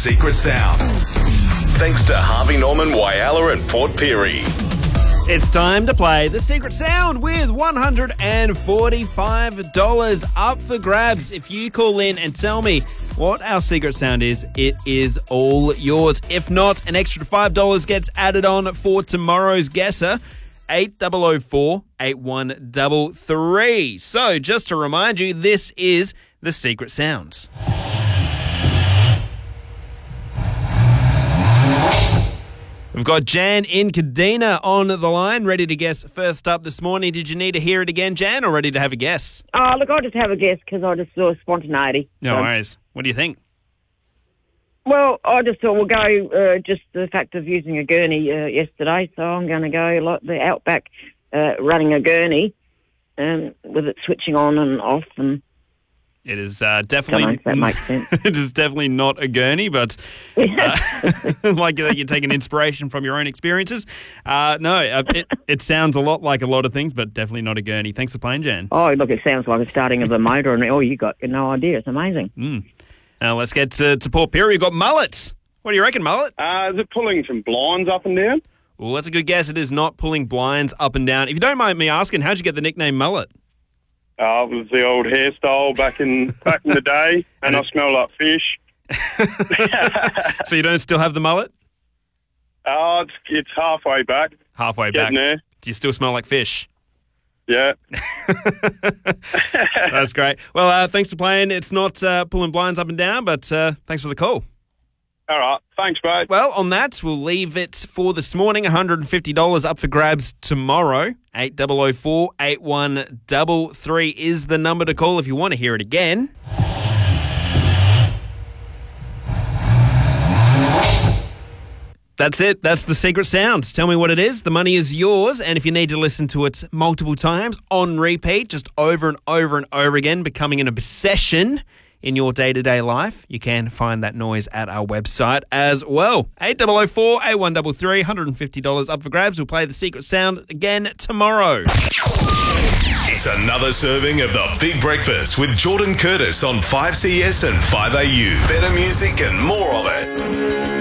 secret sound. Thanks to Harvey Norman, Whyalla and Port Pirie. It's time to play The Secret Sound with $145 up for grabs. If you call in and tell me what our secret sound is, it is all yours. If not, an extra $5 gets added on for tomorrow's guesser. 8004-8133. So just to remind you, this is The Secret Sound. We've got Jan in Kadina on the line, ready to guess first up this morning. Did you need to hear it again, Jan, or ready to have a guess? Look, I'll just have a guess because I just saw spontaneity. No worries. What do you think? Well, I just thought we'll go just the fact of using a gurney yesterday, so I'm going to go like the Outback running a gurney with it switching on and off. And it is definitely. Don't know if that makes sense. It is definitely not a gurney, but like that you're taking inspiration from your own experiences. It sounds a lot like a lot of things, but definitely not a gurney. Thanks for playing, Jan. Oh, look, it sounds like the starting of a motor, and you got no idea. It's amazing. Now let's get to Port Pirie. We've got Mullet. What do you reckon, Mullet? Is it pulling some blinds up and down? Well, that's a good guess. It is not pulling blinds up and down. If you don't mind me asking, how'd you get the nickname Mullet? It was the old hairstyle back in the day, and I smell like fish. So you don't still have the mullet? It's halfway back. Halfway Getting back. there. Do you still smell like fish? Yeah. That's great. Well, thanks for playing. It's not pulling blinds up and down, but thanks for the call. All right. Thanks, mate. Well, on that, we'll leave it for this morning. $150 up for grabs tomorrow. 8004-8133 is the number to call if you want to hear it again. That's it. That's the secret sound. Tell me what it is. The money is yours. And if you need to listen to it multiple times on repeat, just over and over and over again, becoming an obsession in your day-to-day life, you can find that noise at our website as well. 8004-8133, $150 up for grabs. We'll play the secret sound again tomorrow. It's another serving of the Big Breakfast with Jordan Curtis on 5CS and 5AU. Better music and more of it.